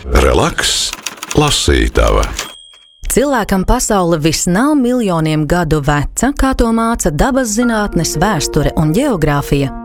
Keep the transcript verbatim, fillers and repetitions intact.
Relaks, lasītava. Cilvēkam pasaule vis nav miljoniem gadu veca, kā to māca dabas zinātnes, vēsture un ģeogrāfija,